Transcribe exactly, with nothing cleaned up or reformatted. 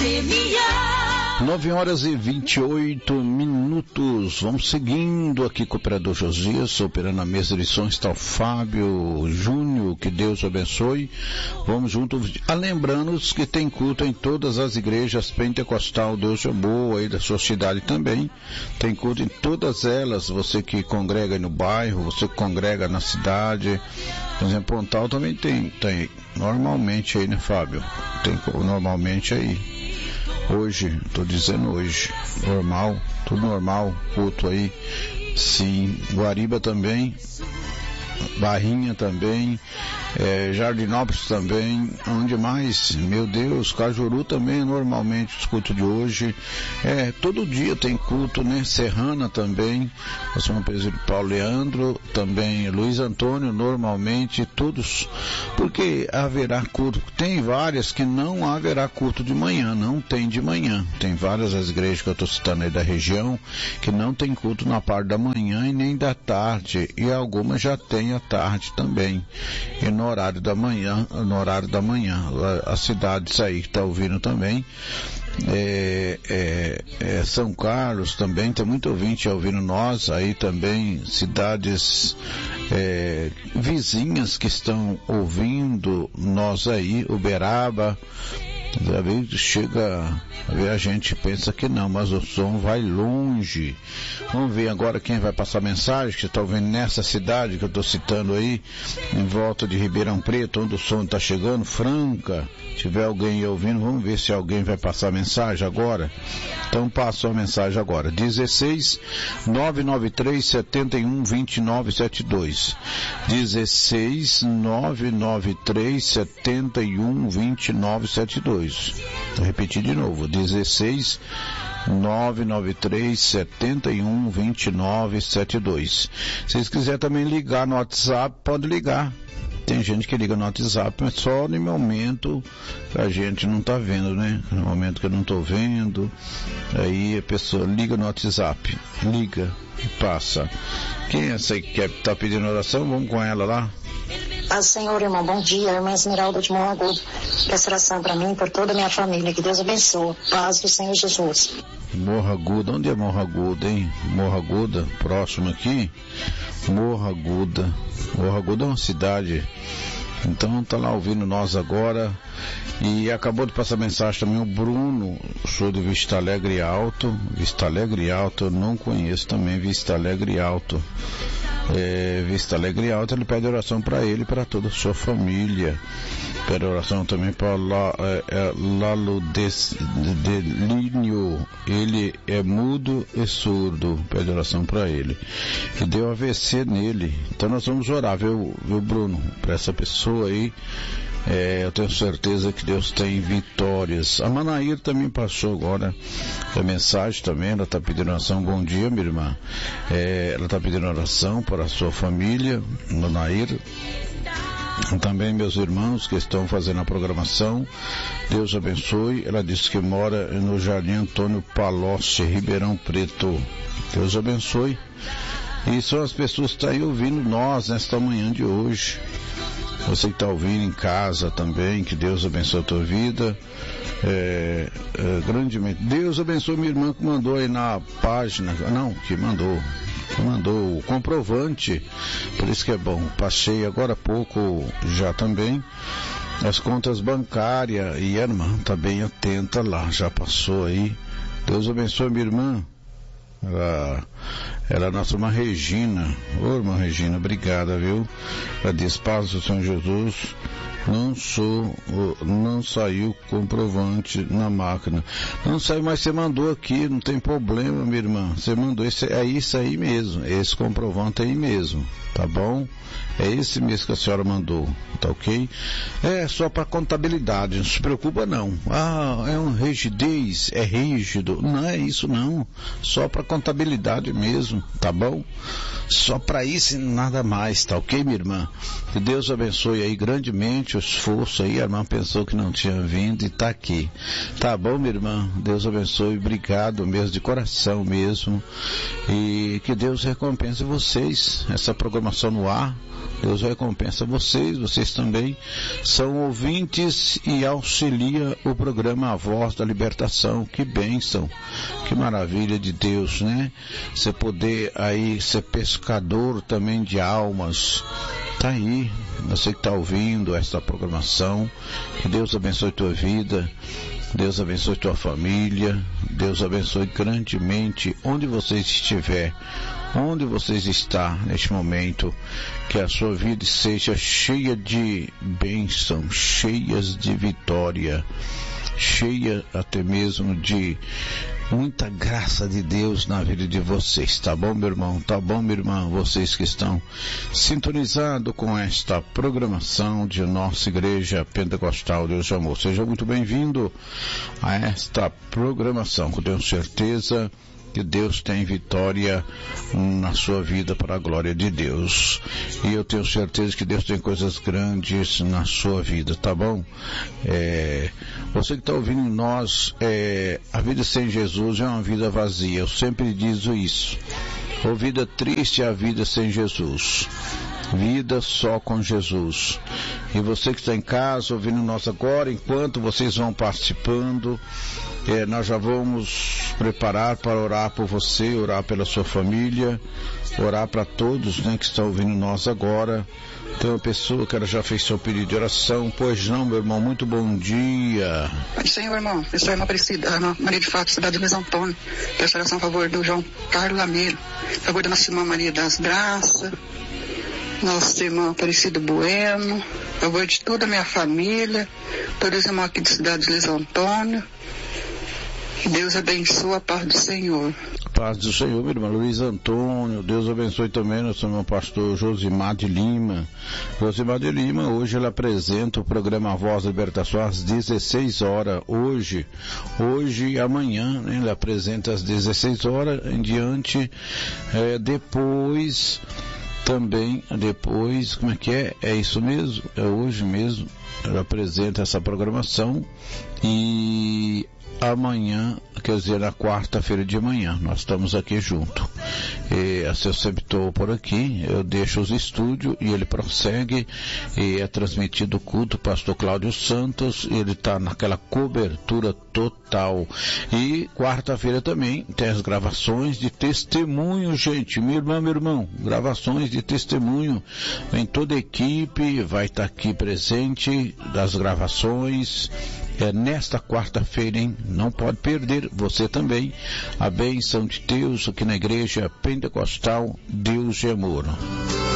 semear. nove horas e vinte e oito minutos. Vamos seguindo aqui com o operador Josias, operando a mesa de som, está o Fábio Júnior, que Deus abençoe. Vamos juntos. Ah, lembrando que tem culto em todas as igrejas pentecostal, Deus é boa, aí da sua cidade também. Tem culto em todas elas, você que congrega no bairro, você que congrega na cidade. Por exemplo, Pontal também tem, tem normalmente aí, né, Fábio? Tem normalmente aí. Hoje, estou dizendo hoje, normal, tudo normal, culto aí, sim. Guariba também, Barrinha também, é, Jardinópolis também, onde mais? Meu Deus, Cajuru também, normalmente os cultos de hoje, é, todo dia tem culto, né? Serrana também, nós somos presidente Paulo Leandro, também Luiz Antônio, normalmente, todos, porque haverá culto, tem várias que não haverá culto de manhã, não tem de manhã, tem várias as igrejas que eu estou citando aí da região, que não tem culto na parte da manhã e nem da tarde, e algumas já tem à tarde também, e no horário da manhã, no horário da manhã, as cidades aí que está ouvindo também, é, é, é São Carlos também, tem muito ouvinte ouvindo nós, aí também cidades é, vizinhas que estão ouvindo nós aí, Uberaba, às vezes chega, a gente pensa que não, mas o som vai longe. Vamos ver agora quem vai passar mensagem, que está ouvindo nessa cidade que eu estou citando aí, em volta de Ribeirão Preto, onde o som está chegando, Franca. Se tiver alguém aí ouvindo, vamos ver se alguém vai passar mensagem agora. Então passou a mensagem agora. dezesseis, nove nove três, sete um, dois nove sete dois. dezesseis, nove nove três, sete um, dois nove sete dois. Vou repetir de novo. dezesseis, nove nove três, sete um, dois nove sete dois. Se vocês quiserem também ligar no WhatsApp, pode ligar. Tem gente que liga no WhatsApp, mas só no momento que a gente não está vendo, né? No momento que eu não estou vendo, aí a pessoa liga no WhatsApp, liga e passa. Quem é essa aí que quer tá pedindo oração? Vamos com ela lá. Paz, Senhor, irmão, bom dia, irmã Esmeralda de Morro Agudo. Peço oração para mim e por toda a minha família, que Deus abençoe. Paz do Senhor Jesus. Morro Agudo, onde é Morro Agudo, hein? Morro Agudo, próximo aqui. Morro Agudo. Morro Agudo é uma cidade. Então tá lá ouvindo nós agora. E acabou de passar mensagem também o Bruno, sou de Vista Alegre Alto. Vista Alegre Alto eu não conheço também, Vista Alegre Alto. É, Vista Alegre Alto, ele pede oração para ele e para toda a sua família. Pede oração também para La, é, é, Lalo Delínio, ele é mudo e surdo, pede oração para ele, que deu A V C nele. Então nós vamos orar, viu, viu Bruno, para essa pessoa aí. É, eu tenho certeza que Deus tem vitórias. A Manaíra também passou agora a mensagem também, ela está pedindo oração. Bom dia, minha irmã. É, ela está pedindo oração para a sua família, Manaíra. Também meus irmãos que estão fazendo a programação, Deus abençoe. Ela disse que mora no Jardim Antônio Palocci, Ribeirão Preto. Deus abençoe. E são as pessoas que estão aí ouvindo nós nesta manhã de hoje. Você que está ouvindo em casa também, que Deus abençoe a tua vida, é, é, grandemente. Deus abençoe minha irmã que mandou aí na página, não, que mandou, que mandou o comprovante, por isso que é bom. Passei agora há pouco já também as contas bancárias e a irmã está bem atenta lá, já passou aí. Deus abençoe minha irmã. Ela, ela é a nossa irmã Regina. Ô irmã Regina, obrigada, viu? Ela diz, paz do Senhor Jesus, não sou, não saiu comprovante na máquina. Não saiu, mas você mandou aqui, não tem problema, minha irmã. Você mandou, esse, é isso aí mesmo, esse comprovante aí mesmo, tá bom? É esse mesmo que a senhora mandou, tá ok? É só para contabilidade, não se preocupa não. Ah, é uma rigidez, é rígido. Não é isso não, só para contabilidade mesmo, tá bom? Só para isso e nada mais, tá ok, minha irmã? Que Deus abençoe aí grandemente o esforço aí. A irmã pensou que não tinha vindo e tá aqui. Tá bom, minha irmã? Deus abençoe, obrigado mesmo, de coração mesmo. E que Deus recompense vocês, essa programação no ar. Deus recompensa vocês, vocês também são ouvintes e auxilia o programa A Voz da Libertação. Que bênção, que maravilha de Deus, né? Você poder aí ser pescador também de almas. Tá aí, você que está ouvindo esta programação, que Deus abençoe tua vida, Deus abençoe tua família, Deus abençoe grandemente onde você estiver, onde você está neste momento, que a sua vida seja cheia de bênção, cheias de vitória, cheia até mesmo de muita graça de Deus na vida de vocês, tá bom, meu irmão? Tá bom, minha irmã? Vocês que estão sintonizados com esta programação de nossa Igreja Pentecostal Deus de Amor, seja muito bem-vindo a esta programação, que eu tenho certeza que Deus tem vitória na sua vida para a glória de Deus. E eu tenho certeza que Deus tem coisas grandes na sua vida, tá bom? É, você que está ouvindo nós, é, a vida sem Jesus é uma vida vazia. Eu sempre digo isso. A vida triste é a vida sem Jesus. Vida só com Jesus. E você que está em casa ouvindo nós agora, enquanto vocês vão participando, é, nós já vamos preparar para orar por você, orar pela sua família, orar para todos, né, que estão ouvindo nós agora. Tem uma pessoa que ela já fez seu pedido de oração. Pois não, meu irmão, muito bom dia. Pai Senhor, irmão, eu sou a irmã Aparecida, a irmã Maria de Fato, cidade de Luiz Antônio. Peço oração a favor do João Carlos Lameiro, a favor da nossa irmã Maria das Graças, nossa irmã Aparecida Bueno, a favor de toda a minha família, todos os irmãos aqui da cidade de Luiz Antônio. Que Deus abençoe a paz do Senhor. Paz do Senhor, meu irmão Luiz Antônio. Deus abençoe também nosso irmão pastor Josimar de Lima. Josimar de Lima, hoje ele apresenta o programa A Voz da Libertação às dezesseis horas. Hoje, hoje e amanhã, né, ele apresenta às dezesseis horas em diante. É, depois, também, depois, como é que é? É isso mesmo? É hoje mesmo. Ele apresenta essa programação e amanhã, quer dizer, na quarta-feira de manhã, nós estamos aqui junto. E assim, eu sempre estou por aqui, eu deixo os estúdios e ele prossegue, e é transmitido o culto, pastor Cláudio Santos, ele está naquela cobertura total. E quarta-feira também tem as gravações de testemunho, gente, minha irmã, meu irmão, gravações de testemunho, vem toda a equipe, vai estar aqui presente das gravações. É nesta quarta-feira, hein? Não pode perder, você também, a bênção de Deus aqui na Igreja Pentecostal Deus de Amor.